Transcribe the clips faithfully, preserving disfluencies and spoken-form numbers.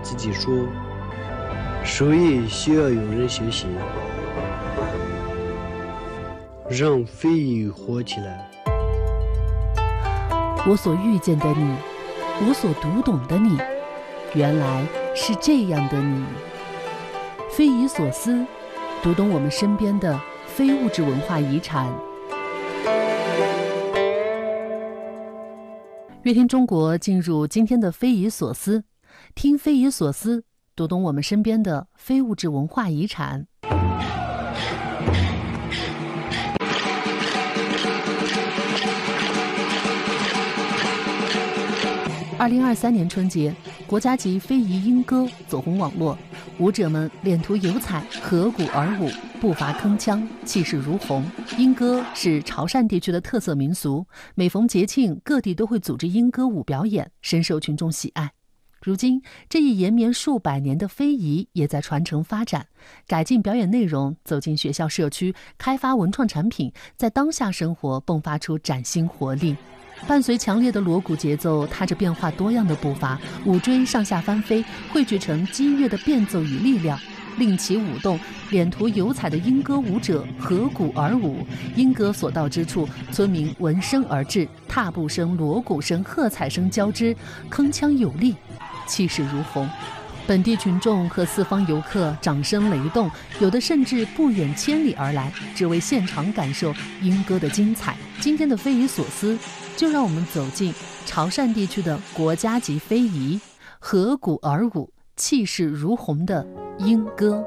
自己说，所以需要有人学习，让非遗活起来。 我所遇见的你，我所读懂的你，原来是这样的你。非遗所思，读懂我们身边的非物质文化遗产。乐听中国进入今天的非遗所思，听非遗所思，读懂我们身边的非物质文化遗产。二零二三年春节，国家级非遗莺歌走红网络，舞者们脸涂油彩，合鼓而舞，步伐铿锵，气势如虹。莺歌是潮汕地区的特色民俗，每逢节庆，各地都会组织莺歌舞表演，深受群众喜爱。如今，这一延绵数百年的非遗也在传承发展，改进表演内容，走进学校社区，开发文创产品，在当下生活迸发出崭新活力。伴随强烈的锣鼓节奏，踏着变化多样的步伐，舞锥上下翻飞，汇聚成激越的变奏与力量，令其舞动。脸涂油彩的莺歌舞者合鼓而舞，莺歌所到之处，村民闻声而至，踏步声、锣鼓声、喝彩声交织，铿锵有力，气势如虹。本地群众和四方游客掌声雷动，有的甚至不远千里而来，只为现场感受莺歌的精彩。今天的非遗所思，就让我们走进潮汕地区的国家级非遗，合鼓而舞，气势如虹的莺歌。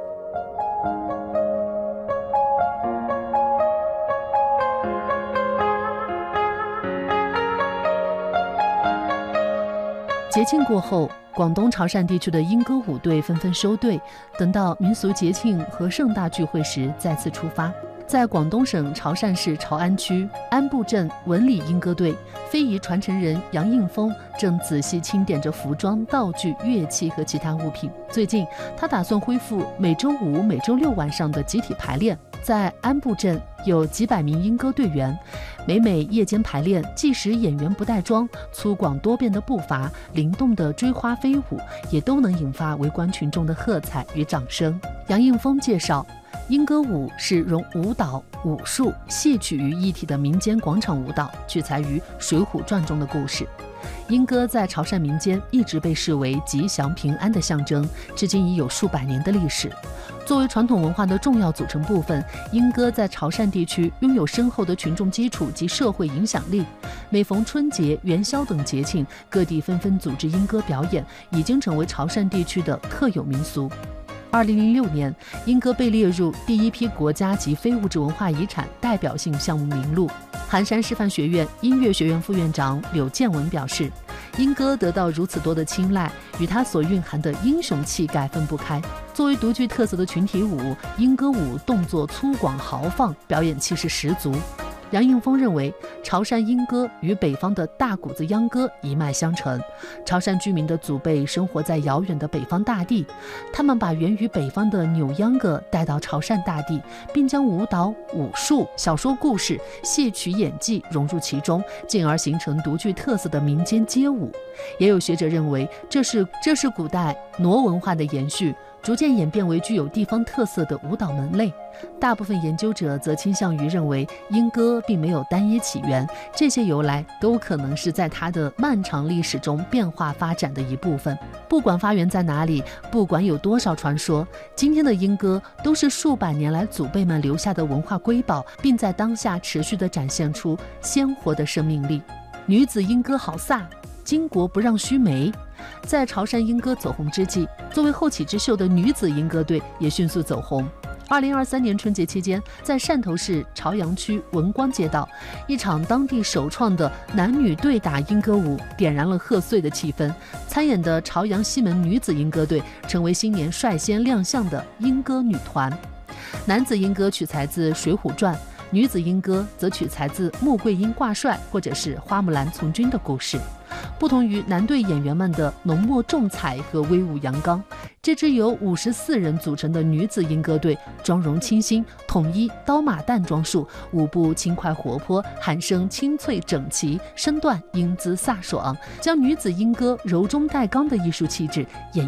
节庆过后，广东潮汕地区的莺歌舞队纷纷收队，等到民俗节庆和盛大聚会时再次出发。在广东省潮汕市潮安区安埠镇文理莺歌队，非遗传承人杨应峰正仔细清点着服装、道具、乐器和其他物品。最近，他打算恢复每周五、每周六晚上的集体排练。在安埠镇有几百名莺歌队员，每每夜间排练，即使演员不带妆，粗犷多变的步伐、灵动的追花飞舞，也都能引发围观群众的喝彩与掌声。杨应峰介绍，莺歌舞是融舞蹈、武术、戏曲于一体的民间广场舞蹈，取材于《水浒传》中的故事。莺歌在潮汕民间一直被视为吉祥平安的象征，至今已有数百年的历史。作为传统文化的重要组成部分，莺歌在潮汕地区拥有深厚的群众基础及社会影响力。每逢春节、元宵等节庆，各地纷纷组织莺歌表演，已经成为潮汕地区的特有民俗。二零零六年，莺歌被列入第一批国家级非物质文化遗产代表性项目名录。寒山师范学院音乐学院副院长柳建文表示，莺歌得到如此多的青睐，与它所蕴含的英雄气概分不开。作为独具特色的群体舞，莺歌舞动作粗犷豪放，表演气势十足。杨应峰认为，潮汕莺歌与北方的大鼓子秧歌一脉相承。潮汕居民的祖辈生活在遥远的北方大地，他们把源于北方的扭秧歌带到潮汕大地，并将舞蹈、武术、小说故事、戏曲演技融入其中，进而形成独具特色的民间街舞。也有学者认为，这是这是古代傩文化的延续，逐渐演变为具有地方特色的舞蹈门类。大部分研究者则倾向于认为，莺歌并没有单一起源，这些由来都可能是在它的漫长历史中变化发展的一部分。不管发源在哪里，不管有多少传说，今天的莺歌都是数百年来祖辈们留下的文化瑰宝，并在当下持续地展现出鲜活的生命力。女子莺歌好飒，巾帼不让须眉。在潮汕莺歌走红之际，作为后起之秀的女子莺歌队也迅速走红。二零二三年春节期间，在汕头市潮阳区文光街道，一场当地首创的男女对打莺歌舞点燃了贺岁的气氛。参演的潮阳西门女子莺歌队成为新年率先亮相的莺歌女团。男子莺歌取材自《水浒传》，女子莺歌则取材自穆桂英挂帅或者是花木兰从军的故事。不同于男队演员们的浓墨重彩和威武阳刚，这支由五十四人组成的女子莺歌队妆容清新，统一刀马旦装束，舞步轻快活泼，喊声清脆整齐，身段英姿飒爽，将女子莺歌柔中带刚的艺术气质演